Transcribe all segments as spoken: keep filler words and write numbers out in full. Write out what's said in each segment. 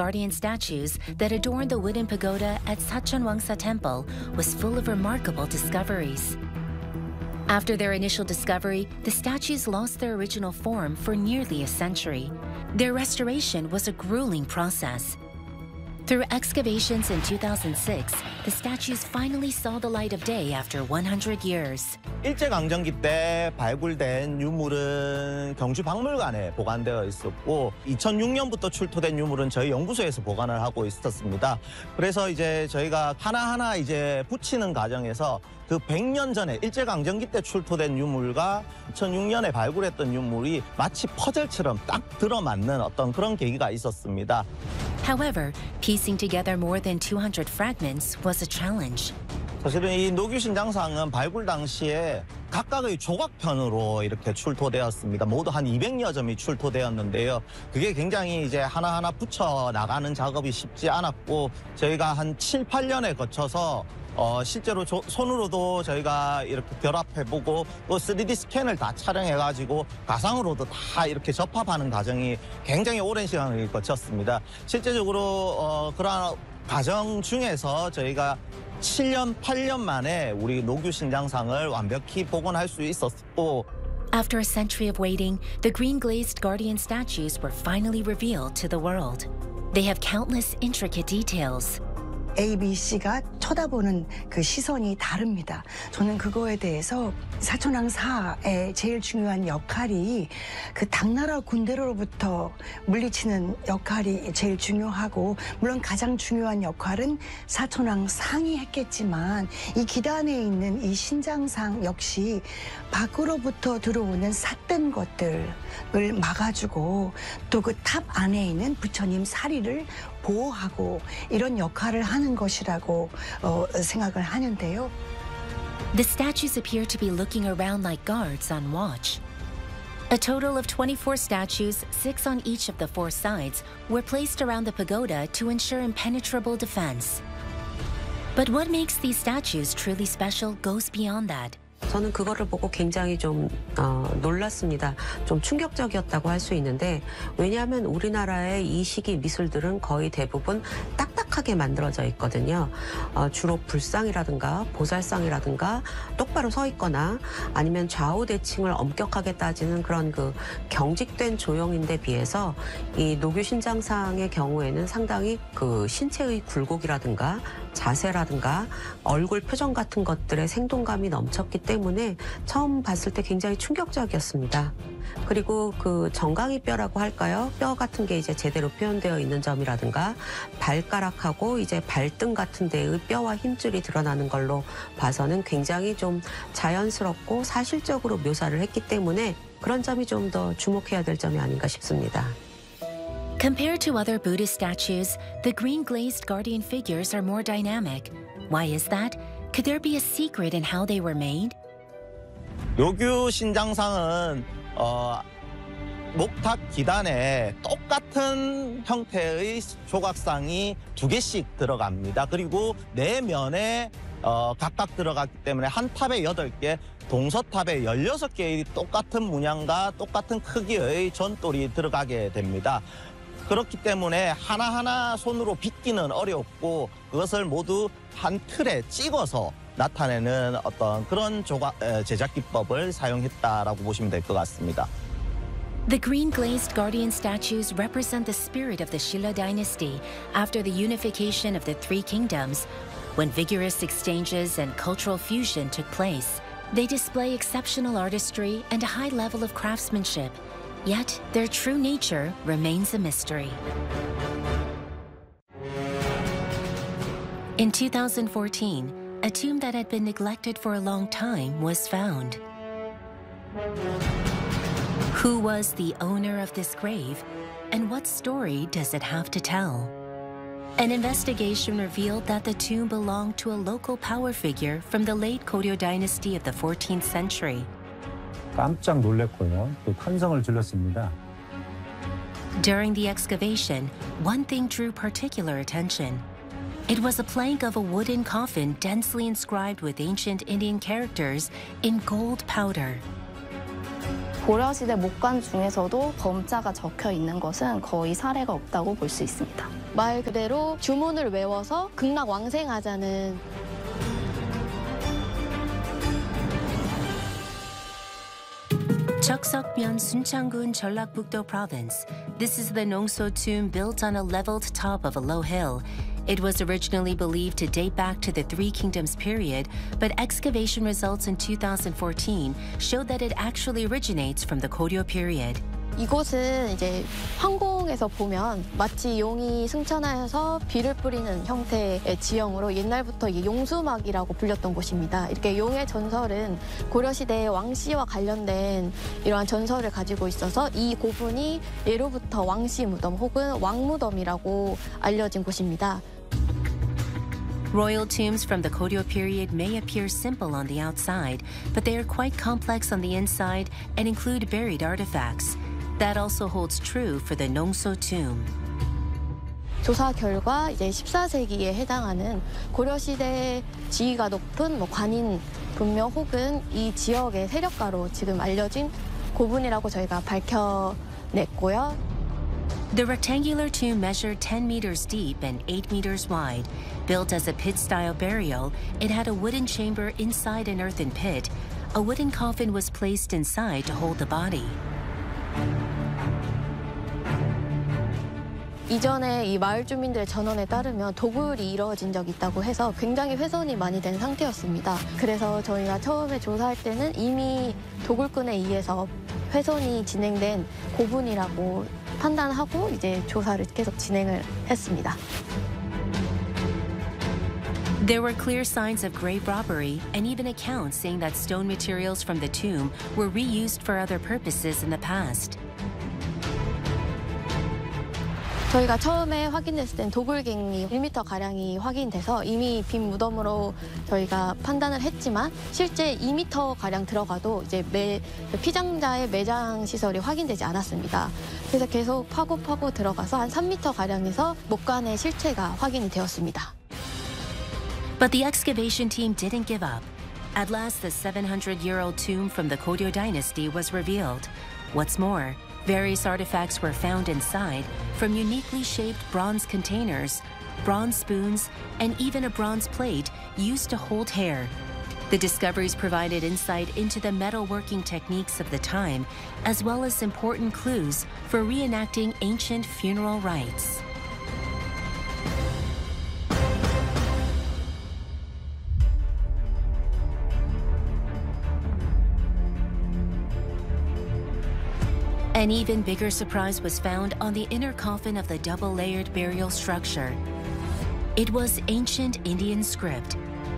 guardian statues that adorn the wooden pagoda at Sachonwangsa Temple was full of remarkable discoveries. After their initial discovery, the statues lost their original form for nearly a century. Their restoration was a grueling process. Through excavations in two thousand six, the statues finally saw the light of day after one hundred years. 일제강점기 때 발굴된 유물은 경주박물관에 보관되어 있었고 이천육 년부터 출토된 유물은 저희 연구소에서 보관을 하고 있었습니다. 그래서 이제 저희가 하나하나 이제 붙이는 과정에서 그 백 년 전에 일제강점기 때 출토된 유물과 이천육 년에 발굴했던 유물이 마치 퍼즐처럼 딱 들어맞는 어떤 그런 계기가 있었습니다. However, piecing together more than two hundred fragments was a challenge. 사실은 이 노규신장상은 발굴 당시에 각각의 조각편으로 이렇게 출토되었습니다. 모두 한 이백여 점이 출토되었는데요. 그게 굉장히 이제 하나하나 붙여 나가는 작업이 쉽지 않았고 저희가 한 칠, 팔 년에 거쳐서 어, 실제로 조, 손으로도 저희가 이렇게 결합해보고 또 쓰리디 스캔을 다 촬영해가지고 가상으로도 다 이렇게 접합하는 과정이 굉장히 오랜 시간을 거쳤습니다. 실제적으로 어, 그러한 과정 중에서 저희가 칠 년, 팔 년 만에 우리 노규신장상을 완벽히 복원할 수 있었고 After a century of waiting, the green glazed guardian statues were finally revealed to the world. They have countless intricate details. A, B, C가 쳐다보는 그 시선이 다릅니다. 저는 그거에 대해서 사천왕사의 제일 중요한 역할이 그 당나라 군대로부터 물리치는 역할이 제일 중요하고 물론 가장 중요한 역할은 사천왕상이 했겠지만 이 기단에 있는 이 신장상 역시 밖으로부터 들어오는 삿된 것들을 막아주고 또 그 탑 안에 있는 부처님 사리를 보호하고 이런 역할을 하는 것이라고 어, 생각을 하는데요. The statues appear to be looking around like guards on watch. A total of twenty-four statues, six on each of the four sides, were placed around the pagoda to ensure impenetrable defense. But what makes these statues truly special goes beyond that. 저는 그거를 보고 굉장히 좀 어, 놀랐습니다. 좀 충격적이었다고 할 수 있는데 왜냐하면 우리나라의 이 시기 미술들은 거의 대부분 딱딱하게 만들어져 있거든요. 어, 주로 불상이라든가 보살상이라든가 똑바로 서 있거나 아니면 좌우 대칭을 엄격하게 따지는 그런 그 경직된 조형인데 비해서 이 노규신장상의 경우에는 상당히 그 신체의 굴곡이라든가 자세라든가 얼굴 표정 같은 것들의 생동감이 넘쳤기 때문에 처음 봤을 때 굉장히 충격적이었습니다. 그리고 그 정강이 뼈라고 할까요? 뼈 같은 게 이제 제대로 표현되어 있는 점이라든가 발가락하고 이제 발등 같은 데의 뼈와 힘줄이 드러나는 걸로 봐서는 굉장히 좀 자연스럽고 사실적으로 묘사를 했기 때문에 그런 점이 좀 더 주목해야 될 점이 아닌가 싶습니다. Compared to other Buddhist statues, the green glazed guardian figures are more dynamic. Why is that? Could there be a secret in how they were made? 노규신장상은 어, 목탑 기단에 똑같은 형태의 조각상이 두 개씩 들어갑니다. 그리고 네 면에 어, 각각 들어갔기 때문에 한 탑에 여덟 개, 동서탑에 열여섯 개의 똑같은 문양과 똑같은 크기의 전돌이 들어가게 됩니다. 그렇기 때문에 하나하나 손으로 빗기는 어렵고 그것을 모두 한 틀에 찍어서 나타내는 어떤 그런 조각, 제작 기법을 사용했다라고 보시면 될 것 같습니다. The green glazed guardian statues represent the spirit of the Shilla dynasty after the unification of the three kingdoms. When vigorous exchanges and cultural fusion took place, they display exceptional artistry and a high level of craftsmanship. Yet, their true nature remains a mystery. In two thousand fourteen, a tomb that had been neglected for a long time was found. Who was the owner of this grave, and what story does it have to tell? An investigation revealed that the tomb belonged to a local power figure from the late Koryo dynasty of the fourteenth century. 깜짝 놀랐고요. 또 탄성을 질렀습니다. During the excavation, one thing drew particular attention. It was a plank of a wooden coffin densely inscribed with ancient Indian characters in gold powder. 고려시대 목관 중에서도 범자가 적혀 있는 것은 거의 사례가 없다고 볼 수 있습니다. 말 그대로 주문을 외워서 극락왕생하자는 Cheokseokmyeon, Suncheongun, Jeollabuk-do Province. This is the Nongso tomb built on a leveled top of a low hill. It was originally believed to date back to the Three Kingdoms period, but excavation results in two thousand fourteen showed that it actually originates from the Goryeo period. 이곳은 이제 황궁에서 보면 마치 용이 승천하여서 비를 뿌리는 형태의 지형으로 옛날부터 이게 용수막이라고 불렸던 곳입니다. 이렇게 용의 전설은 고려시대의 왕씨와 관련된 이러한 전설을 가지고 있어서 이 고분이 예로부터 왕씨 무덤 혹은 왕무덤이라고 알려진 곳입니다. Royal tombs from the Goryeo period may appear simple on the outside, but they are quite complex on the inside and include buried artifacts. That also holds true for the Nongso tomb. 조사 결과 이제 십사 세기에 해당하는 고려시대 지위가 높은 뭐 관인 분묘 혹은 이 지역의 세력가로 지금 알려진 고분이라고 저희가 밝혀냈고요. The rectangular tomb measured ten meters deep and eight meters wide. Built as a pit-style burial, it had a wooden chamber inside an earthen pit. A wooden coffin was placed inside to hold the body. 이전에 이 마을 주민들의 전원에 따르면 도굴이 이루어진 적이 있다고 해서 굉장히 훼손이 많이 된 상태였습니다. 그래서 저희가 처음에 조사할 때는 이미 도굴꾼에 의해서 훼손이 진행된 고분이라고 판단하고 이제 조사를 계속 진행을 했습니다. There were clear signs of grave robbery and even accounts saying that stone materials from the tomb were reused for other purposes in the past. 저희가 처음에 확인했을 땐 도굴갱이 일 미터가량이 확인돼서 이미 빈 무덤으로 저희가 판단을 했지만 실제 이 미터가량 들어가도 이제 매, 피장자의 매장 시설이 확인되지 않았습니다. 그래서 계속 파고 파고 들어가서 한 삼 미터가량에서 목간의 실체가 확인이 되었습니다. But the excavation team didn't give up. At last, the seven hundred year old tomb from the Goryeo dynasty was revealed. What's more, various artifacts were found inside, from uniquely shaped bronze containers, bronze spoons, and even a bronze plate used to hold hair. The discoveries provided insight into the metalworking techniques of the time, as well as important clues for reenacting ancient funeral rites. An even bigger surprise was found on the inner coffin of the double-layered burial structure. It was ancient Indian script.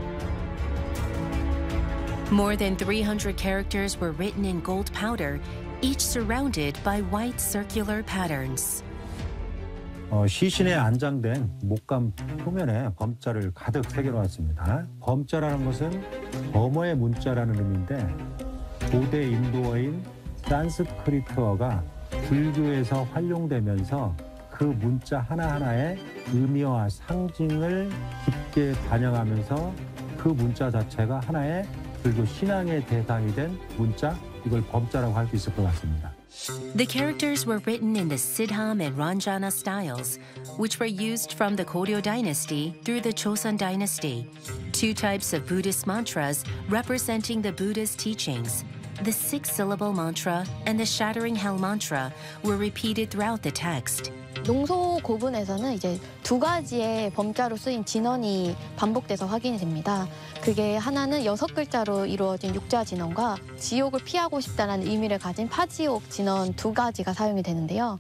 More than three hundred characters were written in gold powder, each surrounded by white circular patterns. 어, 시신에 안장된 목감 표면에 범자를 가득 새겨놓았습니다. 범자라는 것은 범어의 문자라는 의미인데 고대 인도어인 산스크리트어가 불교에서 활용되면서 그 문자 하나하나의 의미와 상징을 깊게 반영하면서 그 문자 자체가 하나의 불교 신앙의 대상이 된 문자, 이걸 범자라고 할 수 있을 것 같습니다. The characters were written in the Siddham and Ranjana styles, which were used from the Goryeo dynasty through the Joseon dynasty. Two types of Buddhist mantras representing the Buddha's teachings. The six-syllable mantra and the shattering hell mantra were repeated throughout the text. 농소 고분에서는 이제 두 가지의 범자로 쓰인 진언이 반복돼서 확인이 됩니다. 그게 하나는 여섯 글자로 이루어진 육자 진언과 지옥을 피하고 싶다는 의미를 가진 파지옥 진언 두 가지가 사용이 되는데요.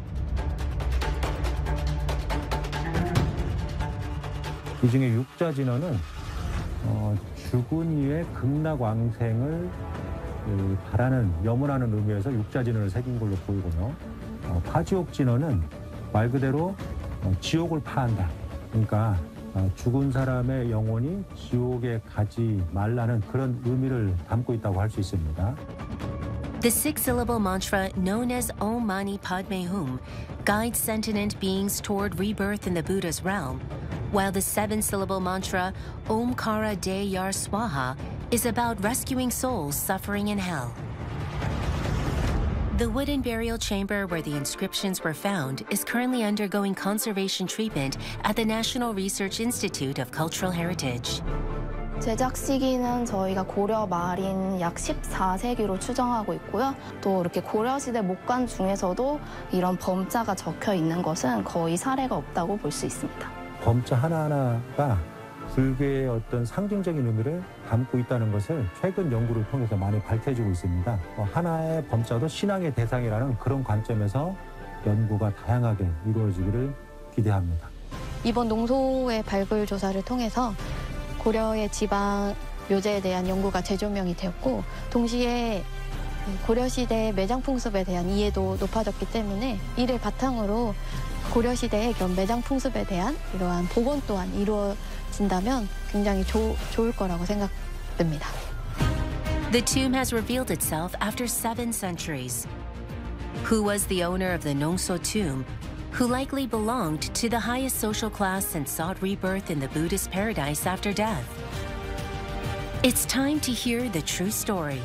이 중에 육자 진언은 어, 죽은 이의 극락왕생을 그, 바라는, 염원하는 의미에서 육자 진언을 새긴 걸로 보이고요. 어, 파지옥 진언은 말 그대로 어, 지옥을 파한다. 그러니까 어, 죽은 사람의 영혼이 지옥에 가지 말라는 그런 의미를 담고 있다고 할 수 있습니다. The six-syllable mantra known as Om Mani Padme Hum guides sentient beings toward rebirth in the Buddha's realm, while the seven-syllable mantra Omkara De Yar Swaha is about rescuing souls suffering in hell. The wooden burial chamber where the inscriptions were found is currently undergoing conservation treatment at the National Research Institute of Cultural Heritage. 제작 시기는 저희가 고려 말인 약 십사 세기로 추정하고 있고요. 또 이렇게 고려시대 목관 중에서도 이런 범자가 적혀 있는 것은 거의 사례가 없다고 볼 수 있습니다. 범자 하나하나가 불교의 어떤 상징적인 의미를 담고 있다는 것을 최근 연구를 통해서 많이 밝혀지고 있습니다. 하나의 범자도 신앙의 대상이라는 그런 관점에서 연구가 다양하게 이루어지기를 기대합니다. 이번 농소의 발굴 조사를 통해서 고려의 지방 묘제에 대한 연구가 재조명이 되었고 동시에 고려시대 매장 풍습에 대한 이해도 높아졌기 때문에 이를 바탕으로 고려시대의 그런 매장 풍습에 대한 이러한 복원 또한 이루어진다면 굉장히 조, 좋을 거라고 생각됩니다. The tomb has revealed itself after seven centuries. Who was the owner of the Nongso tomb? Who likely belonged to the highest social class and sought rebirth in the Buddhist paradise after death? It's time to hear the true story.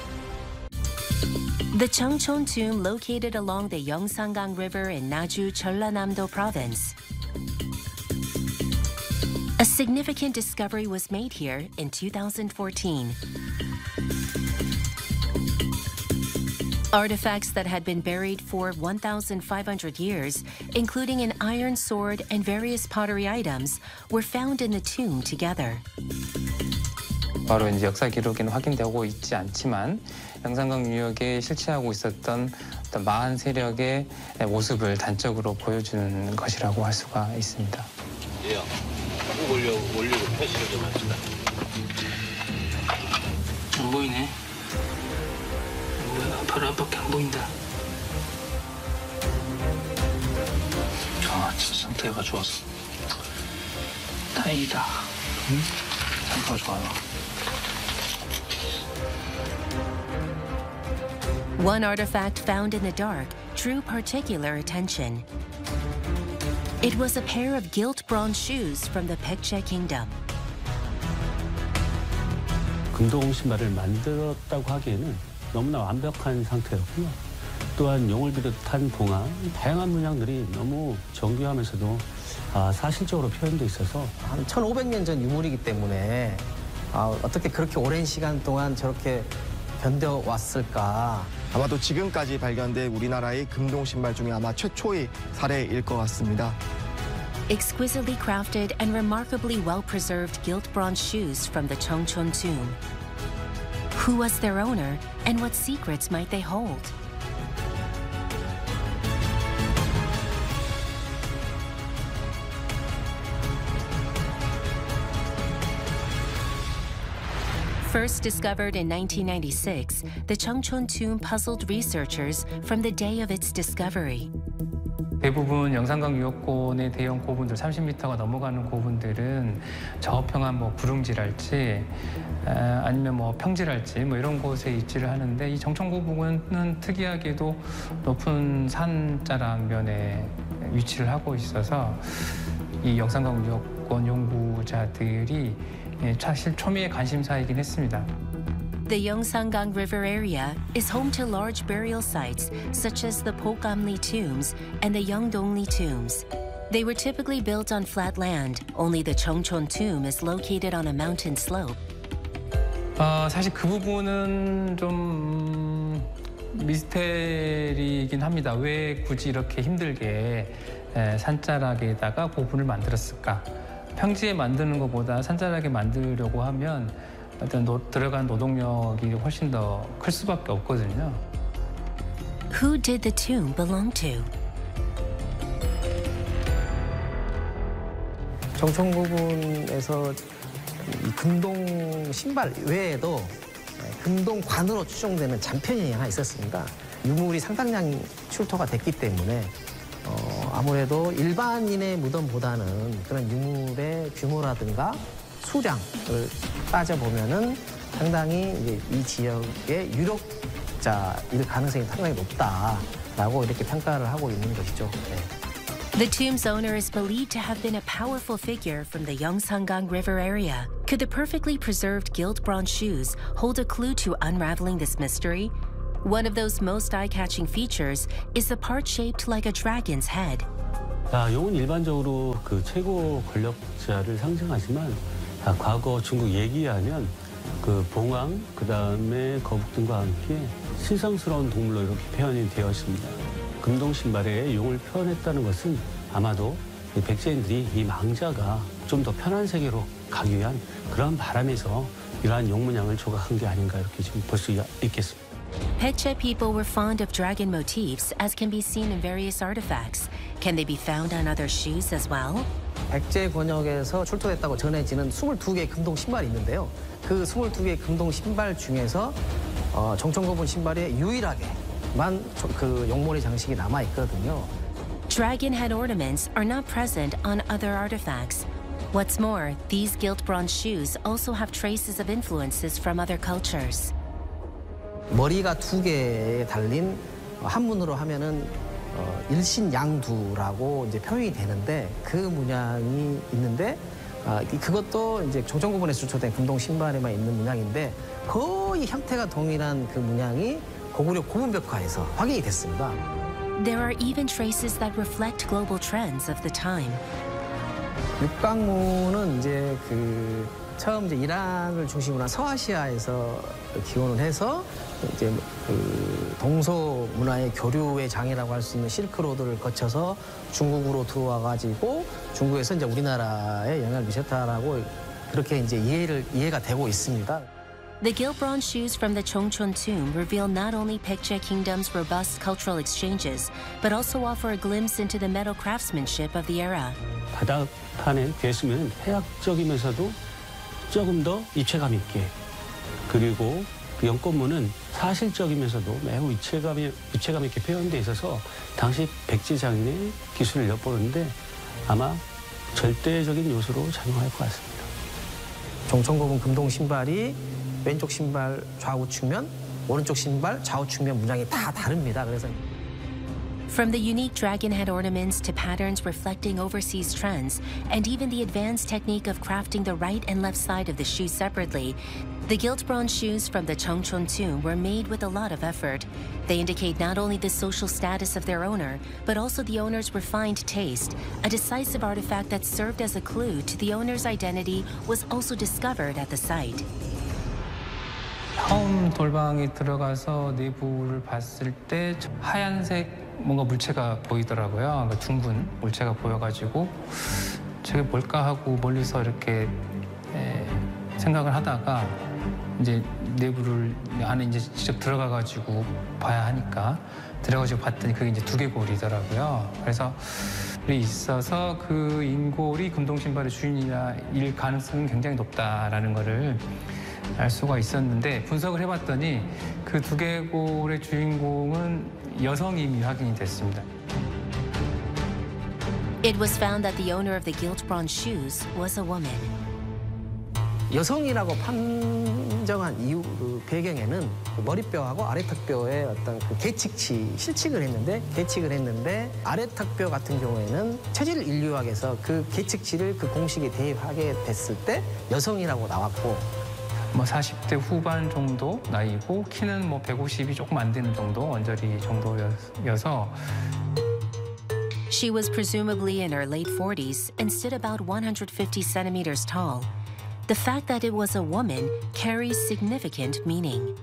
The Cheongchon tomb located along the Yeongsangang River in Naju, Jeollanam-do province. A significant discovery was made here in two thousand fourteen. Artifacts that had been buried for one thousand five hundred years, including an iron sword and various pottery items, were found in the tomb together. 바로 이제 역사 기록에는 확인되고 있지 않지만 영산강 유역에 실체하고 있었던 어떤 마한 세력의 모습을 단적으로 보여주는 것이라고 할 수가 있습니다. 예, 꼭 올려 올리고 표시를 좀 합시다. 안 보이네. 뭐야, 바로 앞밖에 안 보인다. 아, 진짜 상태가 좋았어. 다행이다. 응? 상태가 좋아요. One artifact found in the dark drew particular attention. It was a pair of gilt bronze shoes from the Baekje Kingdom. 금동 신발을 만들었다고 하기에는 너무나 완벽한 상태였고요. 또한 용을 비롯한 봉화, 다양한 문양들이 너무 정교하면서도 아, 사실적으로 표현돼 있어서 한 천오백 년 전 유물이기 때문에 아, 어떻게 그렇게 오랜 시간 동안 저렇게 견뎌왔을까. 아마도 지금까지 발견된 우리나라의 금동 신발 중에 아마 최초의 사례일 것 같습니다. Exquisitely crafted and remarkably well-preserved gilt bronze shoes from the Cheongchon tomb. Who was their owner, and what secrets might they hold? First discovered in nineteen ninety-six, the Cheongchon tomb puzzled researchers from the day of its discovery. 대부분 영산강 유역권의 대형 고분들, 삼십 미터가 넘어가는 고분들은 저평한 뭐 구릉지랄지 아니면 뭐 평지랄지 뭐 이런 곳에 위치를 하는데 이 정천고 부근은 특이하게도 높은 산자락면에 위치를 하고 있어서 이 영산강 유역권 연구자들이 사실 초미의 관심사이긴 했습니다. The Yeongsangang River area is home to large burial sites such as the Pokamli tombs and the Yeongdongli tombs. They were typically built on flat land. Only the Cheongchon tomb is located on a mountain slope. 어, 사실 그 부분은 좀 미스테리이긴 합니다. 왜 굳이 이렇게 힘들게 산자락에다가 고분을 만들었을까? 평지에 만드는 것보다 산자락에 만들려고 하면 어떤 노, 들어간 노동력이 훨씬 더 클 수밖에 없거든요. Who did the tomb belong to? 정천 부분에서 이 금동 신발 외에도 금동관으로 추정되는 잔편이 하나 있었습니다. 유물이 상당량 출토가 됐기 때문에 어, 아무래도 일반인의 무덤보다는 그런 유물의 규모라든가 수량을 따져보면은 상당히 이제 이 지역의 유력자일 가능성이 상당히 높다라고 이렇게 평가를 하고 있는 것이죠. 네. The tomb's owner is believed to have been a powerful figure from the Yeongsangang River area. Could the perfectly preserved gilt bronze shoes hold a clue to unraveling this mystery? One of those most eye-catching features is the part shaped like a dragon's head. 자, 용은 일반적으로 그 최고 권력자를 상징하지만 자, 과거 중국 얘기하면 그 봉황, 그 다음에 거북 등과 함께 신성스러운 동물로 이렇게 표현이 되어 있습니다. 금동 신발에 용을 표현했다는 것은 아마도 이 백제인들이 이 망자가 좀 더 편한 세계로 가기 위한 그런 바람에서 이러한 용 문양을 조각한 게 아닌가 이렇게 지금 볼 수 있겠습니다. Pekche people were fond of dragon motifs, as can be seen in various artifacts. Can they be found on other shoes as well? 백제 권역에서 출토됐다고 전해지는 스물두 개의 금동 신발이 있는데요. 그 스물두 개의 금동 신발 중에서 어, 정천고분 신발에 유일하게만 그 용머리 장식이 남아 있거든요. Dragon head ornaments are not present on other artifacts. What's more, these gilt bronze shoes also have traces of influences from other cultures. 머리가 두 개에 달린 한문으로 하면은 어, 일신양두라고 이제 표현이 되는데 그 문양이 있는데 아, 그것도 이제 정천고분에서 출토된 금동 신발에만 있는 문양인데 거의 형태가 동일한 그 문양이 고구려 고분벽화에서 확인이 됐습니다. There are even traces that reflect global trends of the time. 육강문은 이제 그 처음 이제 이란을 중심으로 한 서아시아에서 기원을 해서 이제 그 동서 문화의 교류의 장이라고 할 수 있는 실크로드를 거쳐서 중국으로 들어와 가지고 중국에서 이제 우리나라에 영향을 미쳤다라고 그렇게 이제 이해를 이해가 되고 있습니다. The gilt bronze shoes from the Chongchon tomb reveal not only Pekche Kingdom's robust cultural exchanges, but also offer a glimpse into the metal craftsmanship of the era. 바닥판에 괴수면 해학적이면서도 조금 더 입체감 있게 그리고 그 연꽃무는 사실적이면서도 매우 입체감이, 입체감 있게 표현되어 있어서 당시 백제 장인의 기술을 엿보는데 아마 절대적인 요소로 작용할 것 같습니다. 정천고분 금동 신발이 왼쪽 신발 좌우 측면, 오른쪽 신발 좌우 측면 문양이 다 다릅니다. 그래서 From the unique dragon head ornaments to patterns reflecting overseas trends, and even the advanced technique of crafting the right and left side of the shoe separately, the gilt bronze shoes from the Chongchon tomb were made with a lot of effort. They indicate not only the social status of their owner, but also the owner's refined taste. A decisive artifact that served as a clue to the owner's identity was also discovered at the site. 처음 돌방에 들어가서 내부를 봤을 때 하얀색 뭔가 물체가 보이더라고요. 그러니까 둥근 물체가 보여가지고 저게 뭘까 하고 멀리서 이렇게 에, 생각을 하다가 이제 내부를 안에 이제 직접 들어가가지고 봐야 하니까 들어가지고 봤더니 그게 이제 두개골이더라고요. 그래서 있어서 그 인골이 금동 신발의 주인일 가능성은 굉장히 높다라는 거를 알 수가 있었는데 분석을 해봤더니 그 두개골의 주인공은 여성임이 확인이 됐습니다. It was found that the owner of the gilt bronze shoes was a woman. 여성이라고 판정한 이유 그 배경에는 그 머리뼈하고 아래턱뼈의 어떤 그 계측치 실측을 했는데 계측을 했는데 아래턱뼈 같은 경우에는 체질 인류학에서 그 계측치를 그 공식에 대입하게 됐을 때 여성이라고 나왔고. 뭐 사십 대 후반 정도 나이고 키는 뭐 백오십이 조금 안 되는 정도 언저리 정도여서 She was presumably in her late forties and stood about one hundred fifty centimeters tall. The fact that it was a woman carries significant meaning.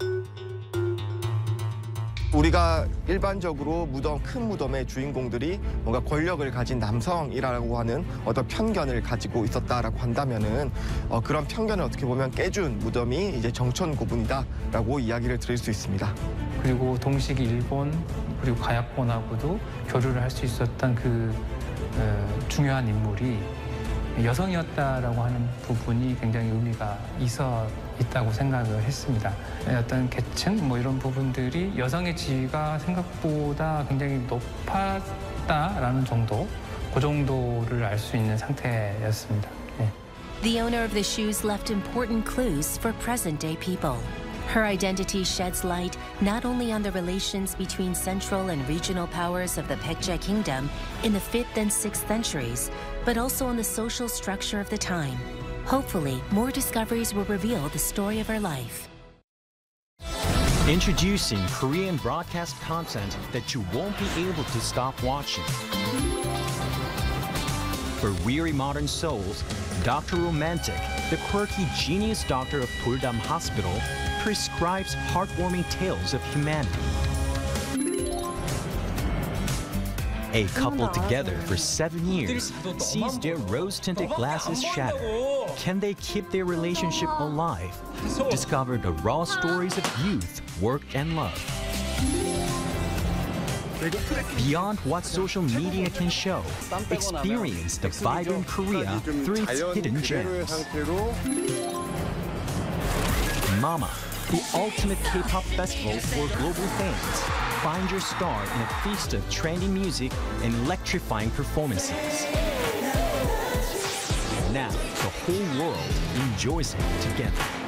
우리가 일반적으로 무덤, 큰 무덤의 주인공들이 뭔가 권력을 가진 남성이라고 하는 어떤 편견을 가지고 있었다라고 한다면은 어, 그런 편견을 어떻게 보면 깨준 무덤이 이제 정천고분이다라고 이야기를 드릴 수 있습니다. 그리고 동시기 일본 그리고 가야권하고도 교류를 할 수 있었던 그 어, 중요한 인물이 여성이었다라고 하는 부분이 굉장히 의미가 있어 있다고 생각을 했습니다. 어떤 계층 뭐 이런 부분들이 여성의 지위가 생각보다 굉장히 높았다라는 정도, 그 정도를 알 수 있는 상태였습니다. 네. The owner of the shoes left important clues for present-day people. Her identity sheds light not only on the relations between central and regional powers of the Pekche Kingdom in the fifth and sixth centuries, but also on the social structure of the time. Hopefully, more discoveries will reveal the story of her life. Introducing Korean broadcast content that you won't be able to stop watching. For weary modern souls, Doctor Romantic, the quirky genius doctor of Puldam Hospital, prescribes heartwarming tales of humanity. A couple together for seven years sees their rose-tinted glasses shatter. Can they keep their relationship alive? Discover the raw stories of youth, work, and love. Beyond what social media can show, experience the vibrant Korea through its hidden gems. Mama, the ultimate K-pop festival for global fans. Find your star in a feast of trendy music and electrifying performances. Now, the whole world enjoys it together.